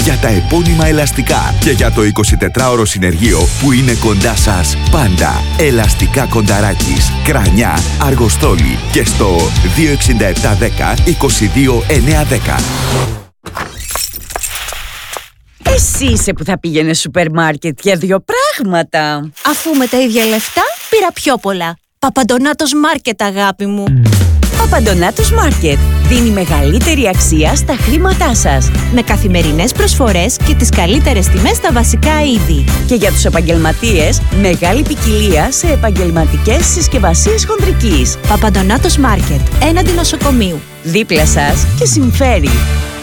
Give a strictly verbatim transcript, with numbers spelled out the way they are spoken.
για τα επώνυμα ελαστικά και για το εικοσιτετράωρο συνεργείο που είναι κοντά σας πάντα. Ελαστικά Κονταράκης, Κρανιά, Αργοστόλη και στο δύο εξήντα επτά δέκα είκοσι δύο εννιακόσια δέκα. Εσύ είσαι που θα πήγαινε σούπερ μάρκετ για δύο πράγματα. Αφού με τα ίδια λεφτά πήρα πιο πολλά. Παπαντονάτος Μάρκετ, αγάπη μου. Παπαντονάτος Μάρκετ δίνει μεγαλύτερη αξία στα χρήματά σας. Με καθημερινές προσφορές και τις καλύτερες τιμές στα βασικά είδη. Και για τους επαγγελματίες, μεγάλη ποικιλία σε επαγγελματικές συσκευασίες χοντρικής. Παπαντονάτος Μάρκετ, έναντι νοσοκομείου. Δίπλα σας και συμφέρει.